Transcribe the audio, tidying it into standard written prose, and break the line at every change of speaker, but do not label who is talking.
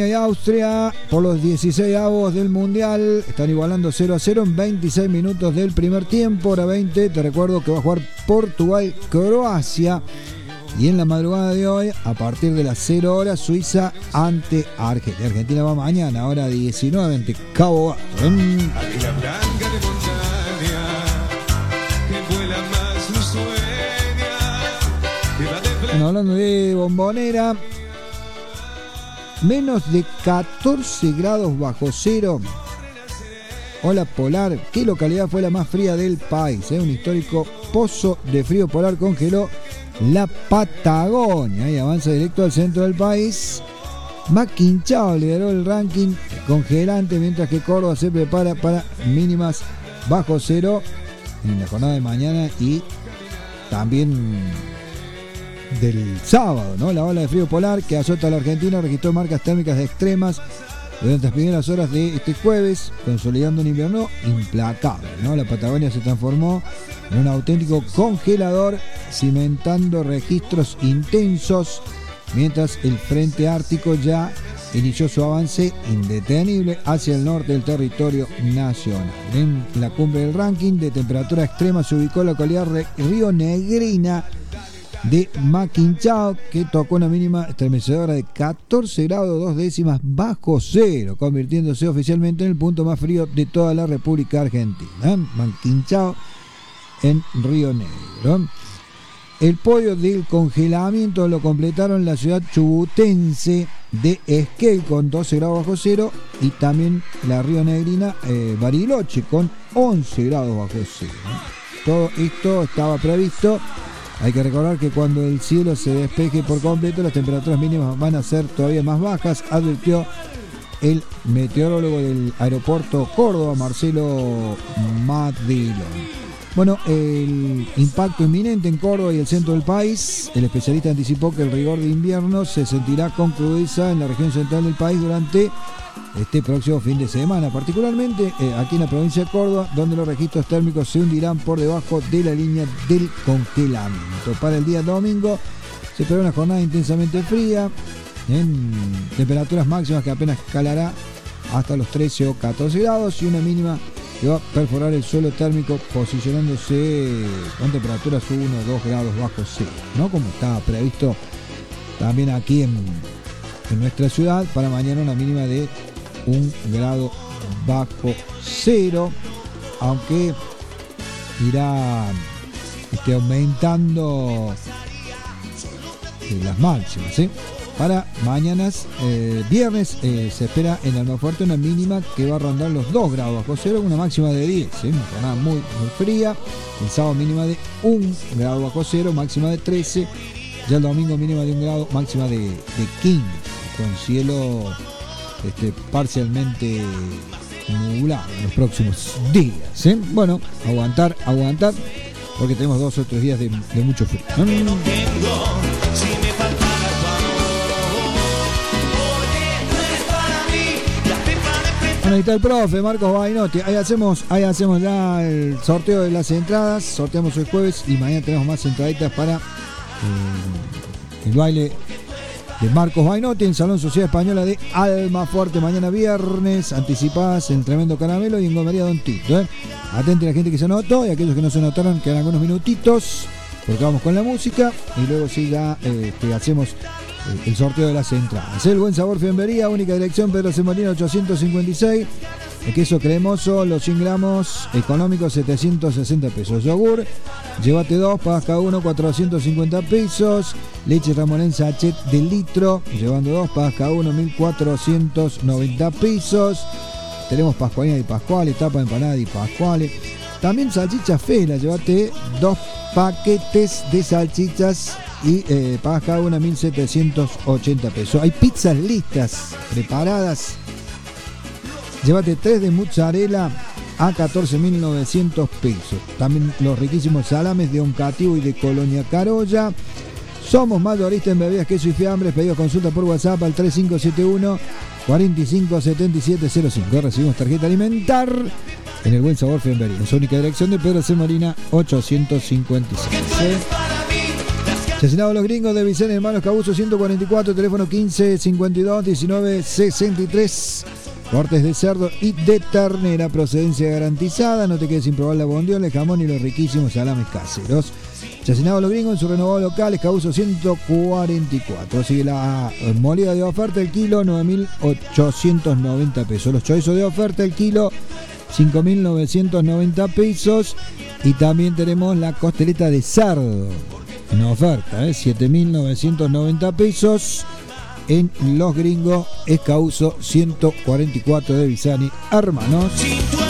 y Austria por los 16avos del Mundial están igualando 0-0 en 26 minutos del primer tiempo. Hora 20, te recuerdo que va a jugar Portugal-Croacia. Y en la madrugada de hoy, a partir de las 0 horas, Suiza ante Argentina. Argentina va mañana, hora 19, ante Cabo Verde. Bueno, hablando de Bombonera, menos de 14 grados bajo cero. Ola polar. ¿Qué localidad fue la más fría del país? Un histórico pozo de frío polar congeló la Patagonia y avanza directo al centro del país. Maquinchao lideró el ranking congelante, mientras que Córdoba se prepara para mínimas bajo cero en la jornada de mañana y también del sábado, ¿no? La ola de frío polar que azota a la Argentina registró marcas térmicas extremas durante las primeras horas de este jueves, consolidando un invierno implacable, ¿no? La Patagonia se transformó en un auténtico congelador, cimentando registros intensos, mientras el frente ártico ya inició su avance indetenible hacia el norte del territorio nacional. En la cumbre del ranking de temperatura extrema se ubicó la localidad Río Negrina de Maquinchao, que tocó una mínima estremecedora de 14 grados 2 décimas bajo cero, convirtiéndose oficialmente en el punto más frío de toda la República Argentina. Maquinchao en Río Negro. El podio del congelamiento lo completaron la ciudad chubutense de Esquel con 12 grados bajo cero y también la Río Negrina Bariloche con 11 grados bajo cero. Todo esto estaba previsto. Hay que recordar que cuando el cielo se despeje por completo, las temperaturas mínimas van a ser todavía más bajas, advirtió el meteorólogo del aeropuerto Córdoba, Marcelo Madilón. Bueno, el impacto inminente en Córdoba y el centro del país. El especialista anticipó que el rigor de invierno se sentirá con crudeza en la región central del país durante este próximo fin de semana, particularmente aquí en la provincia de Córdoba, donde los registros térmicos se hundirán por debajo de la línea del congelamiento. Para el día domingo se espera una jornada intensamente fría, en temperaturas máximas que apenas escalará hasta los 13 o 14 grados y una mínima que va a perforar el suelo térmico, posicionándose con temperaturas 1 o 2 grados bajo cero, ¿no? Como estaba previsto también aquí en nuestra ciudad. Para mañana una mínima de 1 grado bajo cero, aunque irá aumentando las máximas, ¿sí? Para mañanas, viernes, se espera en Almafuerte una mínima que va a rondar los 2 grados bajo cero, una máxima de 10, ¿sí? Una jornada muy, muy fría. El sábado mínima de 1 grado bajo cero, máxima de 13. Ya el domingo mínima de 1 grado, máxima de 15, con cielo parcialmente nublado en los próximos días, ¿sí? Bueno, aguantar, porque tenemos 2 o 3 días de mucho frío, ¿no? Bueno, ahí está el profe Marcos Bainotti. Ahí hacemos ya el sorteo de las entradas. Sorteamos el jueves y mañana tenemos más entraditas para el baile de Marcos Bainotti en Salón Sociedad Española de Almafuerte. Mañana viernes, anticipadas en Tremendo Caramelo y en Gomería Don Tito. Atente a la gente que se anotó y aquellos que no se anotaron, quedan algunos minutitos porque vamos con la música y luego sí ya hacemos el sorteo de las entradas. El Buen Sabor Fiambrería, única dirección Pedro C. Molina 856. El queso cremoso, los 100 gramos, económicos, 760 pesos. Yogur, llévate 2, pagas cada uno, 450 pesos. Leche Ramolén sachet de litro, llevando 2, pagas cada uno, 1490 pesos. Tenemos pascualina y pascuales, tapa de empanada y pascuales. También salchicha Fela, llévate 2 paquetes de salchichas y pagas cada una 1780 pesos. Hay pizzas listas, preparadas. Llévate 3 de mozzarella a 14.900 pesos. También los riquísimos salames de Oncativo y de Colonia Carolla. Somos mayoristas en bebidas, queso y fiambres. Pedidos, consulta por WhatsApp al 3571 457705. Recibimos tarjeta alimentar en el Buen Sabor Fiambrería. En su única dirección de Pedro C. Molina 856. Chacinado Los Gringos de Vicente Hermanos Cabuso 144, teléfono 15 52 19 63. Cortes de cerdo y de ternera, procedencia garantizada. No te quedes sin probar la bondiola, el jamón y los riquísimos salames caseros. Chacinado Los Gringos en su renovado local, Cabuso 144. Sigue la molida de oferta el kilo, 9.890 pesos. Los chorizos de oferta el kilo, 5.990 pesos. Y también tenemos la costeleta de cerdo en oferta, 7.990 pesos. En Los Gringos, Escauzo 144 de Visani, hermanos.